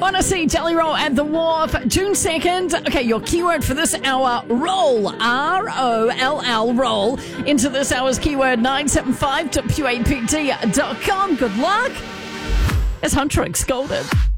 Want to see Jelly Roll at the Wharf June 2nd? Okay, your keyword for this hour, roll. R-O-L-L, roll. Into this hour's keyword, 975.puapt.com. Good luck. It's Huntrix Golden.